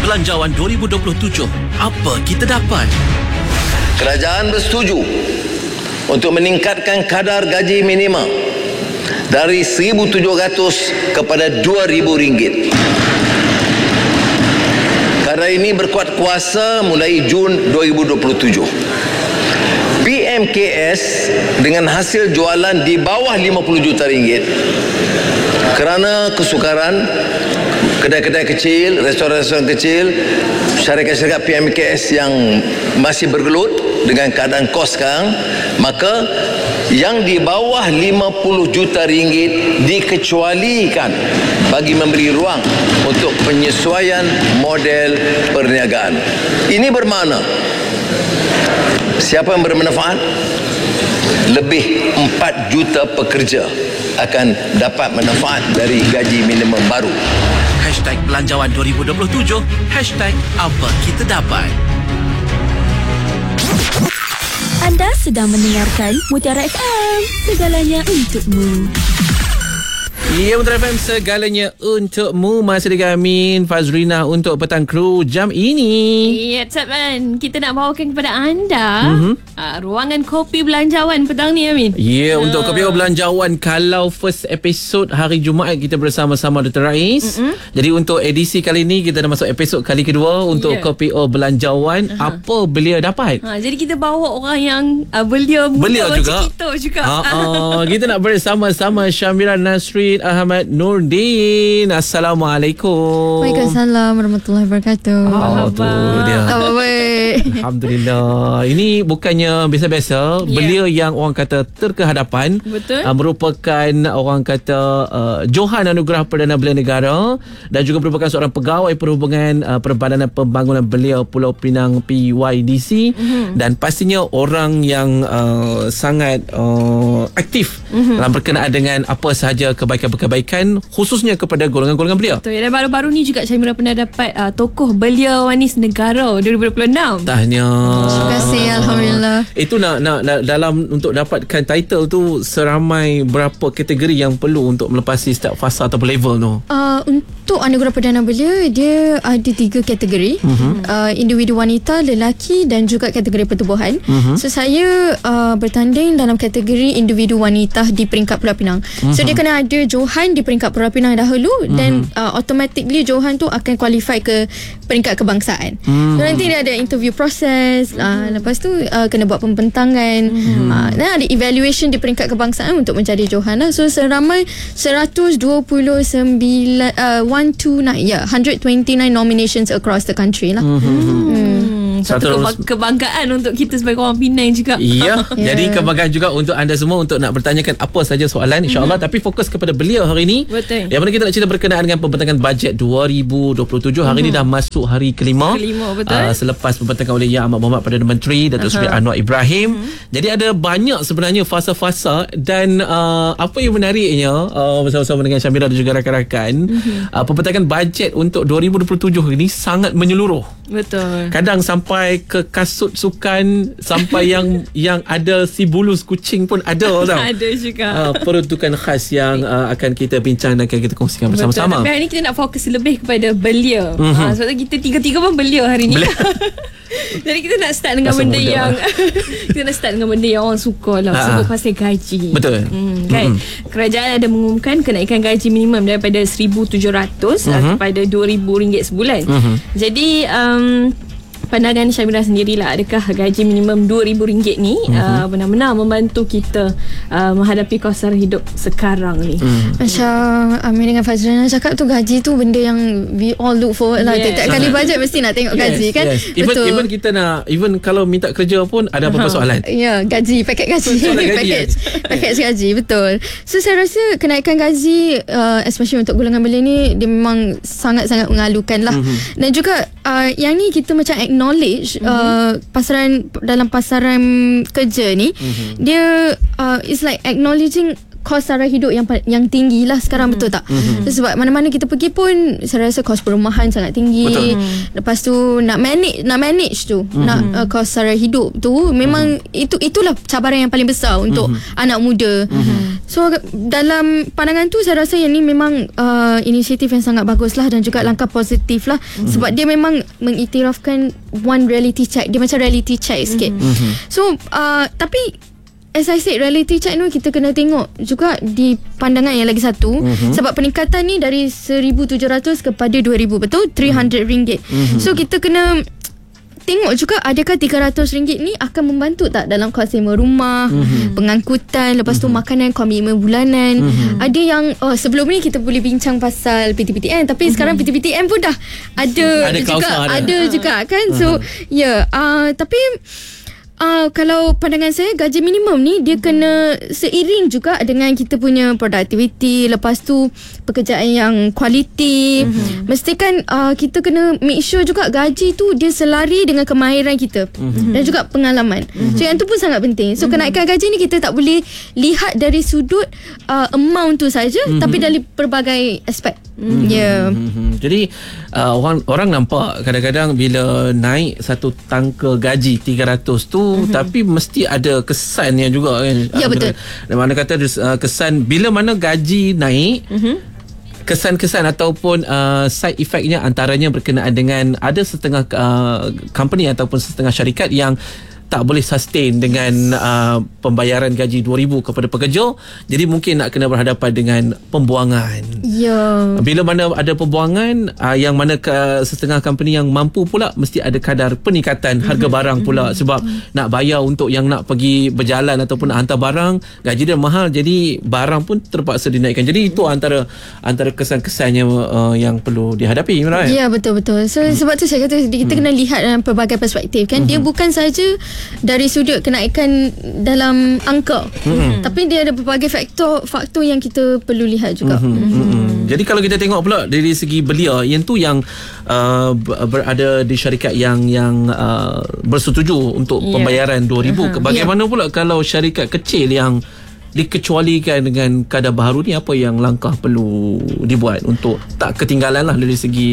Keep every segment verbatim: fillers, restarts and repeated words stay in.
Belanjawan dua ribu dua puluh tujuh. Apa kita dapat? Kerajaan bersetuju untuk meningkatkan kadar gaji minimum dari seribu tujuh ratus kepada dua ribu ringgit. Kadar ini berkuat kuasa mulai Jun dua ribu dua puluh tujuh. P M K S dengan hasil jualan di bawah lima puluh juta ringgit kerana kesukaran kedai-kedai kecil, restoran-restoran kecil, syarikat-syarikat P M K S yang masih bergelut dengan keadaan kos sekarang, maka yang di bawah lima puluh juta ringgit dikecualikan bagi memberi ruang untuk penyesuaian model perniagaan. Ini bermakna siapa yang bermanfaat? Lebih empat juta pekerja akan dapat manfaat dari gaji minimum baru. Hashtag Belanjawan dua ribu dua puluh tujuh. Hashtag apa kita dapat. Anda sedang mendengarkan Mutiara F M. Segalanya untukmu. Ya, Mutiara F M, segalanya untukmu. Masih dengan Amin Fazrina untuk petang kru jam ini. Ya, Tab Man, kita nak bawakan kepada anda mm-hmm. uh, ruangan kopi belanjawan petang ni, Amin. Ya, uh. untuk kopi belanjawan, kalau first episod hari Jumaat kita bersama-sama Doktor Rais. Mm-hmm. Jadi untuk edisi kali ni kita dah masuk episod kali kedua untuk yeah. kopi belanjawan. Uh-huh. Apa belia dapat? Ha, jadi kita bawa orang yang uh, belia belia juga. Kita juga. Ha, uh, kita nak bersama-sama Syamira Nasrin Ahmad Nordin. Assalamualaikum. Waalaikumsalam warahmatullahi wabarakatuh. Oh, tu dia. Apa baik? Alhamdulillah. Ini bukannya biasa-biasa. Yeah. Belia yang orang kata terkehadapan. Betul. Uh, merupakan orang kata uh, Johan Anugerah Perdana Belia Negara dan juga merupakan seorang pegawai perhubungan uh, Perbadanan Pembangunan Belia Pulau Pinang P Y D C. Mm-hmm. Dan pastinya orang yang uh, sangat uh, aktif mm-hmm. dalam berkenaan dengan apa sahaja kebaikan-kebaikan khususnya kepada golongan-golongan belia. Betul. Dan baru-baru ni juga Syamira pernah dapat uh, tokoh Belia Wanis Negara dua ribu dua puluh enam. Tahniah. Terima kasih, alhamdulillah. Itu nak, nak nak dalam untuk dapatkan title tu seramai berapa kategori yang perlu untuk melepasi setiap fasa atau level tu? Uh, untuk Anugerah Perdana Belia dia ada tiga kategori. Uh-huh. Uh, individu wanita, lelaki dan juga kategori pertubuhan. Uh-huh. So saya uh, bertanding dalam kategori individu wanita di peringkat Pulau Pinang. Uh-huh. So dia kena ada Johan di peringkat Pulau Pinang dahulu mm-hmm. dan uh, automatically Johan tu akan qualify ke peringkat kebangsaan. Mm-hmm. So nanti dia ada interview proses, mm-hmm. uh, lepas tu uh, kena buat pembentangan, mm-hmm. uh, dan ada evaluation di peringkat kebangsaan untuk menjadi Johan lah. So seramai seratus dua puluh sembilan uh, seratus dua puluh sembilan yeah, one hundred twenty-nine nominations across the country lah. Mm-hmm. Mm. Satu kebanggaan untuk kita sebagai orang Penang juga. Ya, yeah. Jadi kebanggaan juga untuk anda semua untuk nak bertanyakan apa saja soalan, insya-Allah. Mm-hmm. Tapi fokus kepada belia hari ini. Betul. Yang mana kita nak cerita berkenaan dengan pembentangan bajet dua ribu dua puluh tujuh. Hari mm-hmm. ini dah masuk hari kelima. Kelima, betul. Uh, selepas pembentangan oleh Yang Amat Berhormat Perdana Menteri Datuk Seri uh-huh. Anwar Ibrahim. Mm-hmm. Jadi ada banyak sebenarnya fasa-fasa dan uh, apa yang menariknya uh, bersama-sama dengan Syamira dan juga rakan-rakan, mm-hmm. uh, pembentangan bajet untuk dua ribu dua puluh tujuh ini sangat menyeluruh. Betul. Kadang sampai ke kasut sukan, sampai yang yang ada si bulus kucing pun ada tau. Ada juga. Uh, peruntukan khas yang uh, akan kita bincang dan akan kita kongsikan bersama-sama. Betul. Tapi hari ni kita nak fokus lebih kepada belia. Mm-hmm. Ha, sebab kita tiga-tiga pun belia hari ni. Jadi kita nak start dengan pasal benda yang kita nak start dengan benda yang orang suka lah. Sebut pasal gaji. Betul. Hmm, kan? Mm-hmm. Kerajaan ada mengumumkan kenaikan gaji minimum daripada seribu tujuh ratus mm-hmm. kepada dua ribu ringgit sebulan. Mm-hmm. Jadi um, pandangan Syamira sendirilah, adakah gaji minimum dua ribu ringgit ni mm-hmm. uh, benar-benar membantu kita uh, menghadapi kos sara hidup sekarang ni? Mm. Macam Amin dengan Fazrina cakap tu, gaji tu benda yang we all look forward lah. Yes. Tiap kali bajet mesti nak tengok yes. gaji kan. Yes. Even, betul. Even kita nak, even kalau minta kerja pun ada apa-apa soalan. Ya, yeah, gaji, paket gaji. paket, paket gaji, betul. So saya rasa kenaikan gaji uh, especially untuk golongan belia ni dia memang sangat-sangat mengalukan lah. Mm-hmm. Dan juga uh, yang ni kita macam knowledge mm-hmm. uh, pasaran dalam pasaran kerja ni mm-hmm. dia uh, it's like acknowledging kos sara hidup yang yang tinggi lah sekarang, mm-hmm. betul tak? Mm-hmm. So, sebab mana-mana kita pergi pun saya rasa kos perumahan sangat tinggi. Betul. Lepas tu nak manage nak manage tu, mm-hmm. nak uh, kos sara hidup tu memang mm-hmm. itu itulah cabaran yang paling besar untuk mm-hmm. anak muda. Mm-hmm. So dalam pandangan tu saya rasa yang ni memang uh, inisiatif yang sangat bagus lah dan juga langkah positif lah, mm-hmm. sebab dia memang mengiktirafkan one reality check. Dia macam reality check sikit. Mm-hmm. So uh, tapi as I said, reality check tu kita kena tengok juga di pandangan yang lagi satu, mm-hmm. sebab peningkatan ni dari seribu tujuh ratus kepada dua ribu, betul? three hundred ringgit. Mm-hmm. So kita kena tengok juga adakah tiga ratus ringgit ni akan membantu tak dalam kos sewa rumah, mm-hmm. pengangkutan, lepas tu mm-hmm. makanan, komitmen bulanan. Mm-hmm. Ada yang oh, sebelum ni kita boleh bincang pasal P T P T N, tapi mm-hmm. sekarang P T P T N pun dah ada, ada juga ada, ada juga kan. Uh-huh. So ya, yeah, uh, tapi Uh, kalau pandangan saya, gaji minimum ni dia kena seiring juga dengan kita punya productivity, lepas tu pekerjaan yang kualiti. Mm-hmm. Mestikan uh, kita kena make sure juga gaji tu dia selari dengan kemahiran kita, mm-hmm. dan juga pengalaman. Mm-hmm. So yang tu pun sangat penting. So mm-hmm. kenaikan gaji ni kita tak boleh lihat dari sudut uh, amount tu saja, mm-hmm. tapi dari pelbagai aspek. Mm-hmm. Ya. Yeah. Mm-hmm. Jadi uh, orang orang nampak kadang-kadang bila naik satu tangka gaji tiga ratus tu, mm-hmm. tapi mesti ada kesannya juga kan. Ya, betul. Mana kata uh, kesan bila mana gaji naik, mm-hmm. kesan-kesan ataupun uh, side effectnya antaranya berkenaan dengan ada setengah uh, company ataupun setengah syarikat yang tak boleh sustain dengan uh, pembayaran gaji dua ribu kepada pekerja, jadi mungkin nak kena berhadapan dengan pembuangan. Ya. Bila mana ada pembuangan, uh, yang mana ke, setengah company yang mampu pula mesti ada kadar peningkatan harga barang pula, sebab nak bayar untuk yang nak pergi berjalan ataupun nak hantar barang, gaji dia mahal, jadi barang pun terpaksa dinaikkan. Jadi itu antara antara kesan-kesannya uh, yang perlu dihadapi, right? Ya, betul-betul. So hmm. sebab tu saya kata kita hmm. kena lihat dalam pelbagai perspektif kan. Hmm. Dia bukan saja dari sudut kenaikan dalam angka, mm-hmm. tapi dia ada berbagai faktor faktor yang kita perlu lihat juga. Mm-hmm. Mm-hmm. Jadi kalau kita tengok pula dari segi belia, yang tu yang uh, berada di syarikat yang yang uh, bersetuju untuk yeah. pembayaran dua ribu. Uh-huh. Bagaimana yeah. pula kalau syarikat kecil yang dikecualikan dengan kadar baharu ni, apa yang langkah perlu dibuat untuk tak ketinggalan lah dari segi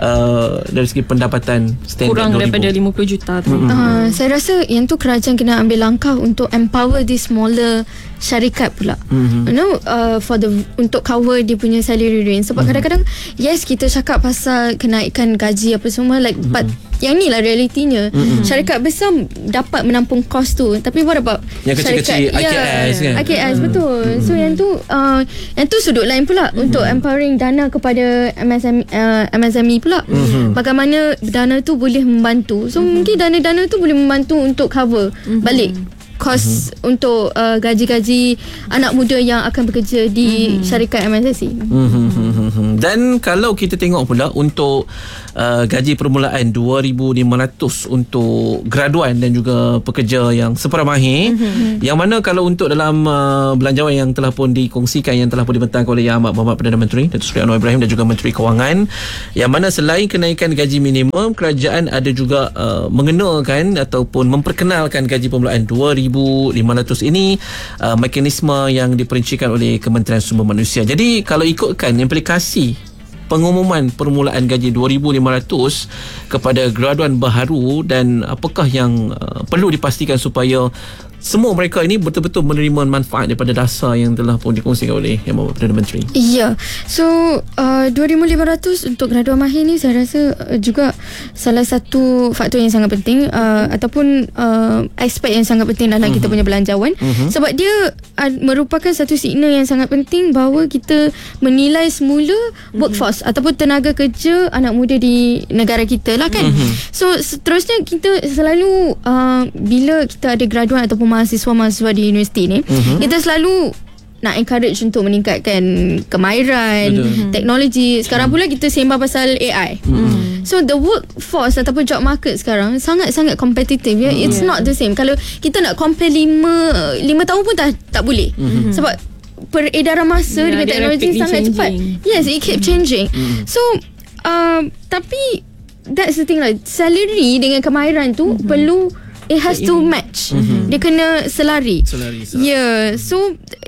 uh, dari segi pendapatan standard kurang daripada lima puluh juta tu. Mm-hmm. Uh, saya rasa yang tu kerajaan kena ambil langkah untuk empower the smaller syarikat pula. Mm-hmm. You know, uh, for the untuk cover dia punya salary range. Sebab mm-hmm. kadang-kadang yes kita cakap pasal kenaikan gaji apa semua, like mm-hmm. but yang ni lah realitinya. Mm-hmm. Syarikat besar dapat menampung kos tu, tapi what about yang kecil-kecil, I K S yeah, kan? I K S mm-hmm. betul. So mm-hmm. yang tu uh, yang tu sudut lain pula, mm-hmm. untuk empowering dana kepada M S M E, uh, M S M E pula. Mm-hmm. Bagaimana dana tu boleh membantu. So mm-hmm. mungkin dana-dana tu boleh membantu untuk cover mm-hmm. balik kos mm-hmm. untuk uh, gaji-gaji anak muda yang akan bekerja di mm-hmm. syarikat M S S E. Mm-hmm. Dan kalau kita tengok pula untuk uh, gaji permulaan dua ribu lima ratus untuk graduan dan juga pekerja yang separuh-mahir, mm-hmm. yang mana kalau untuk dalam uh, belanjawan yang telah pun dikongsikan, yang telah pun dibentangkan oleh Yang Amat Berhormat Perdana Menteri Datuk Seri Anwar Ibrahim dan juga Menteri Kewangan, yang mana selain kenaikan gaji minimum, kerajaan ada juga uh, mengenalkan ataupun memperkenalkan gaji permulaan dua ribu lima ratus ini, uh, mekanisme yang diperincikan oleh Kementerian Sumber Manusia. Jadi kalau ikutkan implikasi pengumuman permulaan gaji dua ribu lima ratus kepada graduan baharu, dan apakah yang uh, perlu dipastikan supaya semua mereka ini betul-betul menerima manfaat daripada dasar yang telah pun dikongsikan oleh Yang Berhormat Perdana Menteri. Ya. So uh, dua ribu lima ratus untuk graduan mahir ni saya rasa uh, juga salah satu faktor yang sangat penting, uh, ataupun uh, aspek yang sangat penting dalam uh-huh. kita punya belanjawan, uh-huh. sebab dia uh, merupakan satu signal yang sangat penting bahawa kita menilai semula uh-huh. workforce ataupun tenaga kerja anak muda di negara kita lah kan. Uh-huh. So seterusnya kita selalu uh, bila kita ada graduan ataupun mahasiswa-mahasiswa di universiti ni, uh-huh. kita selalu nak encourage untuk meningkatkan kemahiran, uh-huh. teknologi. Sekarang pula kita sembang pasal A I. Uh-huh. So the workforce ataupun job market sekarang sangat-sangat kompetitif ya. Uh-huh. It's yeah. not the same. Kalau kita nak compare lima lima tahun pun tak tak boleh. Uh-huh. Sebab peredaran masa yeah, dengan teknologi sangat changing. cepat. Yes, it keep changing. Uh-huh. So uh, tapi that's the thing lah. Salary dengan kemahiran tu uh-huh. perlu, it has to match. Mm-hmm. Dia kena selari. Selari. selari. Yeah. So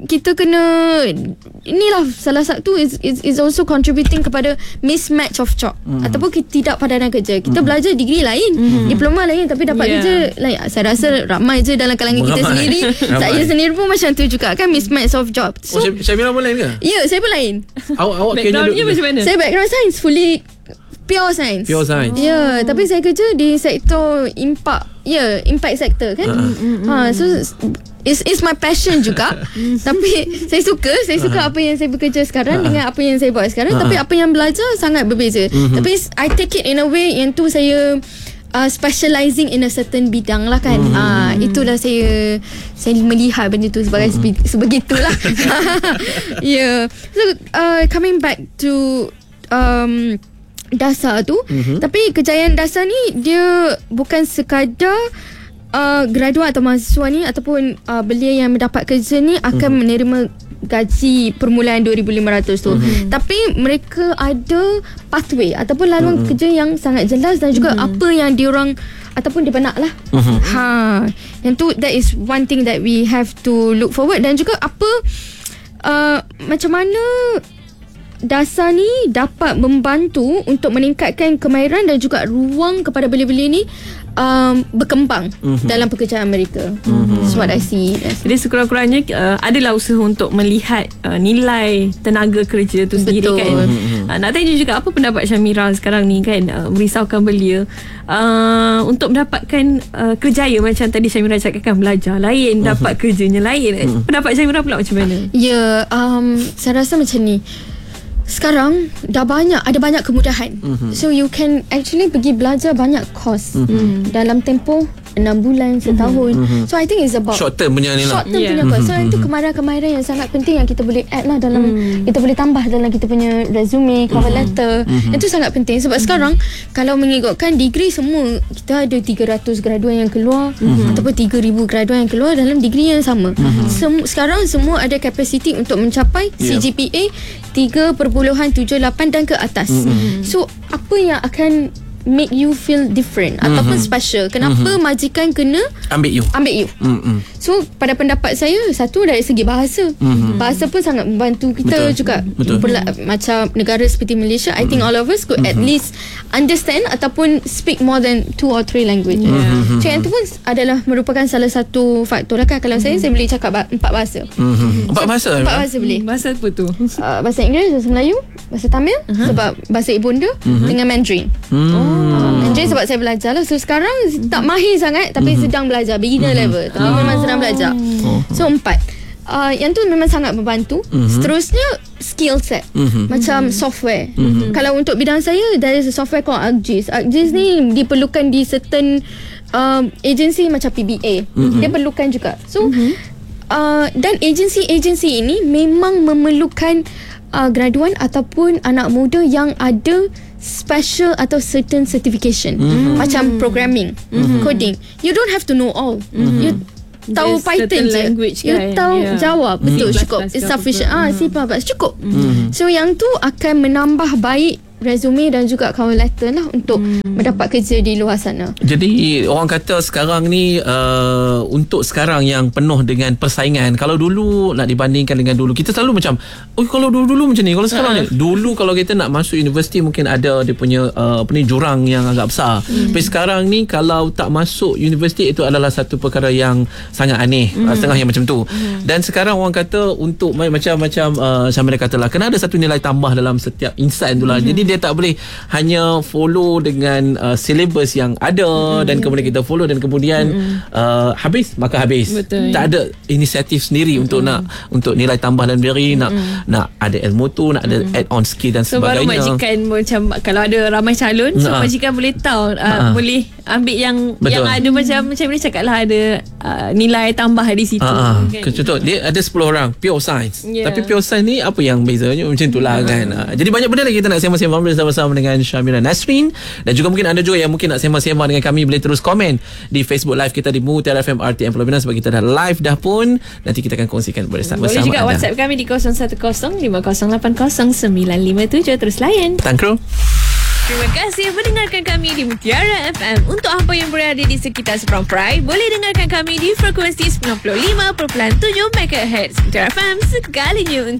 kita kena, inilah salah satu is, is, is also contributing kepada mismatch of job mm. ataupun ketidakpadanan kerja. Kita mm. belajar degree lain, mm. diploma lain, tapi dapat yeah. kerja lain. Saya rasa ramai je dalam kalangan ramai. kita sendiri. Saya sendiri pun macam tu juga kan, mismatch of job. So, oh, Syamira pun lain ke? Ya, yeah, saya pun lain. Awak awak backgroundnya macam mana? Saya background science, fully pure science. Pure science. Ya, yeah, oh. tapi saya kerja di sektor impact. Ya, yeah, impact sector kan. Uh-huh. Ha, so it's it's my passion juga. Tapi saya suka, saya suka uh-huh. apa yang saya bekerja sekarang uh-huh. dengan apa yang saya buat sekarang. Uh-huh. Tapi apa yang belajar sangat berbeza. Uh-huh. Tapi I take it in a way yang tu saya uh, specializing in a certain bidang lah kan. Uh-huh. Uh, itulah saya saya melihat benda tu sebagai uh-huh. sebegitulah. Ya. Yeah. So uh, coming back to um, dasar tu, mm-hmm. tapi kejayaan dasar ni dia bukan sekadar uh, graduat atau mahasiswa ni ataupun uh, belia yang mendapat kerja ni akan mm-hmm. menerima gaji permulaan dua ribu lima ratus tu, mm-hmm. tapi mereka ada pathway ataupun laluan mm-hmm. kerja yang sangat jelas dan juga mm-hmm. apa yang diorang ataupun dia nak lah. Mm-hmm. Ha, yang tu, that is one thing that we have to look forward. Dan juga apa uh, macam mana dasar ni dapat membantu untuk meningkatkan kemahiran dan juga ruang kepada belia-belia ni um, berkembang mm-hmm. dalam pekerjaan mereka. Mm-hmm. That's what I see. That's Jadi sekurang-kurangnya uh, adalah usaha untuk melihat uh, nilai tenaga kerja tu sendiri. Betul. Kan. Mm-hmm. Uh, nak tanya juga apa pendapat Syamira sekarang ni kan, uh, merisaukan belia uh, untuk mendapatkan uh, kerjaya macam tadi Syamira cakapkan, belajar lain, mm-hmm. dapat kerjanya lain. Mm-hmm. Pendapat Syamira pula macam mana? Ya, yeah, um, saya rasa macam ni. Sekarang dah banyak, ada banyak kemudahan. Mm-hmm. So you can actually pergi belajar banyak course mm-hmm. dalam tempoh enam bulan, setahun. Mm-hmm. So I think it's about short term punya ni lah. Short term yeah. punya course. So mm-hmm. itu kemahiran-kemahiran yang sangat penting yang kita boleh add lah dalam, mm. kita boleh tambah dalam kita punya resume, cover letter. Mm-hmm. Itu sangat penting sebab mm-hmm. sekarang kalau mengikutkan degree semua, kita ada tiga ratus graduan yang keluar mm-hmm. ataupun tiga ribu graduan yang keluar dalam degree yang sama. Mm-hmm. Sem- sekarang semua ada kapasiti untuk mencapai yeah. C G P A tiga perpuluhan tujuh lapan dan ke atas. Mm-hmm. So apa yang akan make you feel different mm-hmm. ataupun special? Kenapa mm-hmm. majikan kena ambil you? Ambil you. Mm-hmm. So pada pendapat saya, satu dari segi bahasa. Mm-hmm. Bahasa pun sangat membantu kita. Betul. Juga. Betul. Perla- macam negara seperti Malaysia, mm-hmm. I think all of us could mm-hmm. at least understand ataupun speak more than two or three languages. Mm-hmm. So yang tu pun adalah merupakan salah satu faktor lah kan. Kalau mm-hmm. saya, saya boleh cakap ba- empat bahasa. Mm-hmm. Empat bahasa? So, empat bahasa boleh. Bahasa apa tu? Uh, bahasa Inggeris, bahasa Melayu, bahasa Tamil, uh-huh. sebab bahasa ibunda mm-hmm. dengan Mandarin. Mm-hmm. Oh. Mandarin sebab saya belajar lah. So sekarang mm-hmm. tak mahir sangat, tapi mm-hmm. sedang belajar, beginner mm-hmm. level. Tapi oh. memang sedang belajar. Oh. So empat. Uh, yang tu memang sangat membantu. Mm-hmm. Seterusnya skill set. Mm-hmm. Macam software. Mm-hmm. Kalau untuk bidang saya, there is a software called ArcGIS. ArcGIS ni diperlukan di certain um, agency macam P B A. Mm-hmm. Dia perlukan juga. So mm-hmm. uh, dan agensi-agensi ini memang memerlukan uh, graduan ataupun anak muda yang ada special atau certain certification. Mm-hmm. Macam programming, mm-hmm. coding. You don't have to know all. Mm-hmm. You tahu There's Python je, you kan? tahu yeah. Java, betul, C++ cukup, it's sufficient. Ah, C++ cukup. Mm-hmm. So yang tu akan menambah baik resume dan juga cover letter lah untuk hmm. mendapat kerja di luar sana. Jadi orang kata sekarang ni uh, untuk sekarang yang penuh dengan persaingan, kalau dulu nak dibandingkan dengan dulu, kita selalu macam oh kalau dulu-dulu macam ni, kalau sekarang uh-huh. ni dulu kalau kita nak masuk universiti mungkin ada dia punya uh, apa ni jurang yang agak besar. Hmm. Tapi sekarang ni kalau tak masuk universiti itu adalah satu perkara yang sangat aneh, hmm. setengah yang macam tu. Hmm. Dan sekarang orang kata untuk macam-macam uh, Syamira katalah kena ada satu nilai tambah dalam setiap insan tu lah. Hmm. Jadi dia tak boleh hanya follow dengan uh, syllabus yang ada mm-hmm. dan kemudian kita follow dan kemudian mm-hmm. uh, habis maka habis. Betul. Tak ada inisiatif sendiri mm-hmm. untuk nak untuk nilai tambah dalam diri, mm-hmm. nak nak ada ilmu tu, nak ada mm-hmm. add on skill dan so, sebagainya. So baru majikan macam kalau ada ramai calon, so nah. majikan boleh tahu uh, nah. boleh ambil yang Betul. yang ada macam macam boleh cakap lah ada uh, nilai tambah di situ. Uh, kan? Contoh dia ada sepuluh orang pure science. Yeah. Tapi pure science ni apa yang bezanya macam itulah uh. kan. Uh, jadi banyak benda lagi kita nak sembang-sembang bersama dengan Syamira Nasrin, dan juga mungkin anda juga yang mungkin nak sembang-sembang dengan kami boleh terus komen di Facebook live kita di Mutiara F M R T M Pulau Pinang sebab kita dah live dah pun. Nanti kita akan kongsikan bersama boleh juga anda. WhatsApp kami di kosong satu kosong lima kosong lapan kosong sembilan lima tujuh. Terus layan Tangkro. Terima kasih mendengarkan kami di Mutiara F M. Untuk apa yang berada di sekitar Sepang Pride, boleh dengarkan kami di frekuensi sembilan puluh lima perpuluhan tujuh megahertz. Mutiara F M, segalanya untuk